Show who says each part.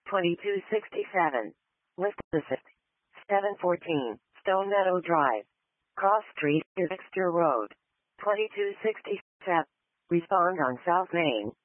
Speaker 1: 2267. List assist. 714. Stone Meadow Drive. Cross Street is Exeter Road. 2267. Respond on South Main.